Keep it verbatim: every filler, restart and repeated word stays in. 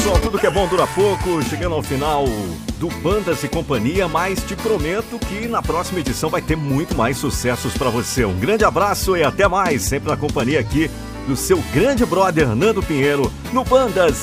pessoal, tudo que é bom dura pouco. Chegando ao final do Bandas e Companhia, mas te prometo que na próxima edição vai ter muito mais sucessos pra você. Um grande abraço e até mais, sempre na companhia aqui do seu grande brother Nando Pinheiro, no Bandas